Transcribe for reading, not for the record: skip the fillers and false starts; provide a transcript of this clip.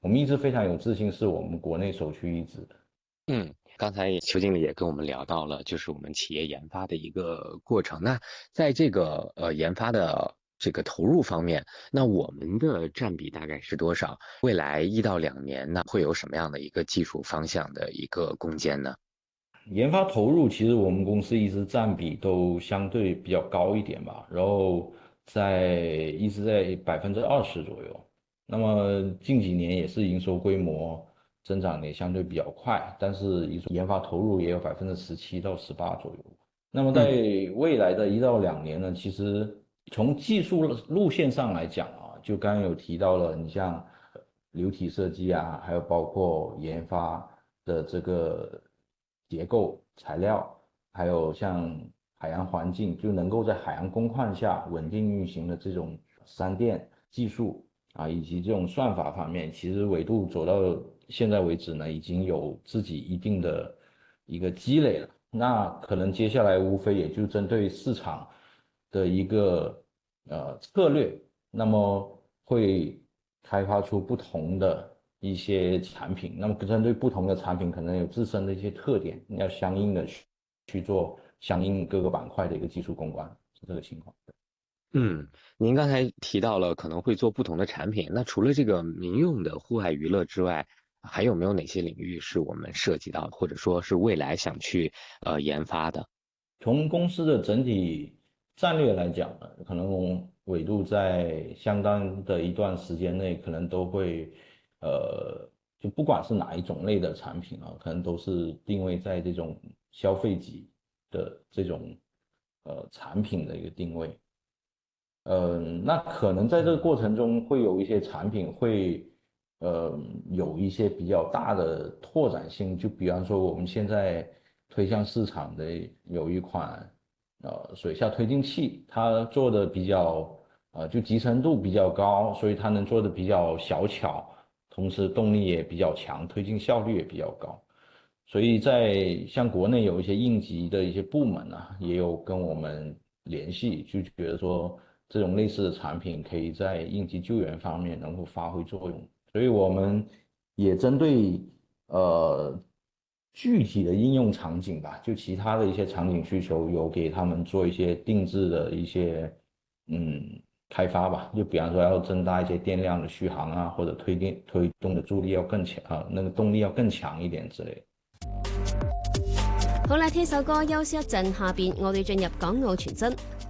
我们一直非常有自信，是我们国内首屈一指的。 刚才邱经理也跟我们聊到了，就是我们企业研发的一个过程。那在这个研发的这个投入方面，那我们的占比大概是多少？未来1到2年呢，会有什么样的一个技术方向的一个攻坚呢？ 研发投入其实我们公司一直占比都相对比较高一点吧，然后一直在20%左右。那么近几年也是营收规模增长也相对比较快，但是研发投入也有17%到18%左右。那么在嗯。 未来的1到2年呢，其实从技术路线上来讲啊，就刚刚有提到了，你像流体设计啊，还有包括研发的这个结构材料，还有像海洋环境，就能够在海洋工况下稳定运行的这种商电技术啊，以及这种算法方面，其实纬度走到现在为止呢，已经有自己一定的一个积累了。那可能接下来无非也就针对市场的一个策略，那么会开发出不同的一些产品。那么针对不同的产品，可能有自身的一些特点，你要相应的去做相应各个板块的一个技术攻关，是这个情况。 嗯，您刚才提到了可能会做不同的产品，那除了这个民用的户外娱乐之外，还有没有哪些领域是我们涉及到，或者说是未来想去研发的？ 从公司的整体战略来讲呢，可能纬度在相当的一段时间内，可能都会，就不管是哪一种类的产品啊，可能都是定位在这种消费级的这种产品的一个定位。那可能在这个过程中会有一些产品会，有一些比较大的拓展性，就比方说我们现在推向市场的有一款，水下推进器，它做的比较，就集成度比较高，所以它能做的比较小巧，同时动力也比较强，推进效率也比较高。所以在像国内有一些应急的一些部门啊，也有跟我们联系，就觉得说这种类似的产品可以在应急救援方面能够发挥作用。所以我们也针对呃具体的应用场景吧，就其他的一些场景需求，有给他们做一些定制的一些开发吧。就比方说要增大一些电量的续航啊，或者推动的助力要更强啊，那个动力要更强一点之类的。 好啦，聽首歌休息一陣，下邊我哋進入港澳傳真。